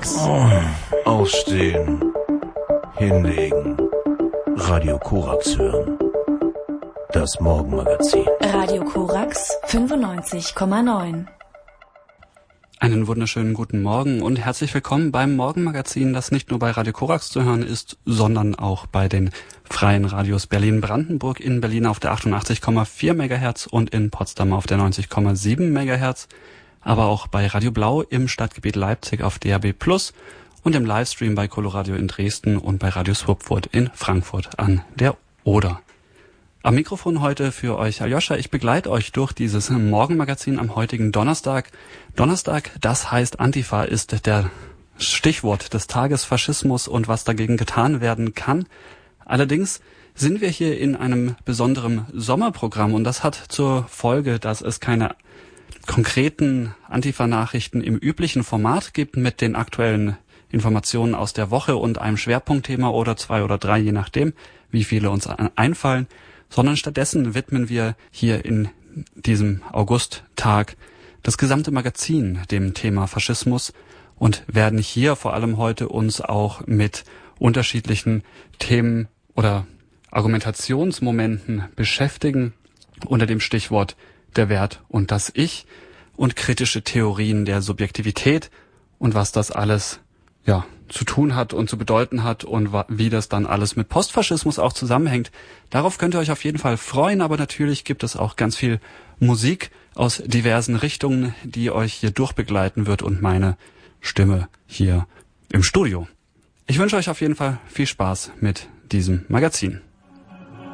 Korax. Aufstehen, hinlegen, Radio Korax hören. Das Morgenmagazin. Radio Korax 95,9. Einen wunderschönen guten Morgen und herzlich willkommen beim Morgenmagazin, das nicht nur bei Radio Korax zu hören ist, sondern auch bei den freien Radios Berlin-Brandenburg, in Berlin auf der 88,4 MHz und in Potsdam auf der 90,7 MHz, aber auch bei Radio Blau im Stadtgebiet Leipzig auf DAB+ und im Livestream bei Coloradio in Dresden und bei Radio Swupfurt in Frankfurt an der Oder. Am Mikrofon heute für euch Aljoscha. Ich begleite euch durch dieses Morgenmagazin am heutigen Donnerstag. Donnerstag, das heißt Antifa, ist der Stichwort des Tages. Faschismus und was dagegen getan werden kann. Allerdings sind wir hier in einem besonderen Sommerprogramm und das hat zur Folge, dass es keine konkreten Antifa-Nachrichten im üblichen Format gibt mit den aktuellen Informationen aus der Woche und einem Schwerpunktthema oder 2 oder 3, je nachdem, wie viele uns einfallen, sondern stattdessen widmen wir hier in diesem Augusttag das gesamte Magazin dem Thema Faschismus und werden hier vor allem heute uns auch mit unterschiedlichen Themen oder Argumentationsmomenten beschäftigen unter dem Stichwort der Wert und das Ich und kritische Theorien der Subjektivität und was das alles zu tun hat und zu bedeuten hat und wie das dann alles mit Postfaschismus auch zusammenhängt. Darauf könnt ihr euch auf jeden Fall freuen, aber natürlich gibt es auch ganz viel Musik aus diversen Richtungen, die euch hier durchbegleiten wird und meine Stimme hier im Studio. Ich wünsche euch auf jeden Fall viel Spaß mit diesem Magazin.